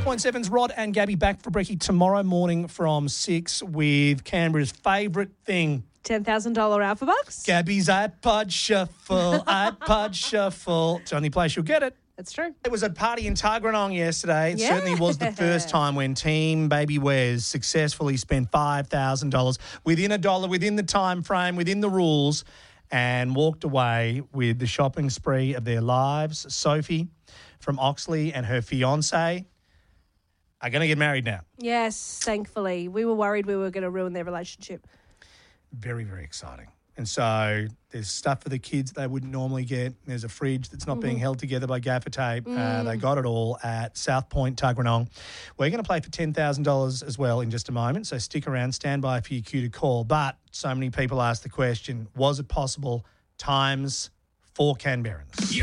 101.7's Rod and Gabby back for brekkie tomorrow morning from 6 with Canberra's favourite thing. $10,000 Alpha Bucks. Gabby's iPod Shuffle, iPod Shuffle. It's the only place you'll get it. That's true. It was a party in Tuggeranong yesterday. It Yeah. certainly was the first time when Team Baby Wes successfully spent $5,000 within a dollar, within the time frame, within the rules, and walked away with the shopping spree of their lives. Sophie from Oxley and her fiancé are going to get married now. Yes, thankfully. We were worried we were going to ruin their relationship. Very, very exciting. And so there's stuff for the kids they wouldn't normally get. There's a fridge that's not being held together by gaffer tape. They got it all at South Point, Tuggeranong. We're going to play for $10,000 as well in just a moment, so stick around, stand by for your cue to call. But so many people asked the question, was it possible times for Canberrans?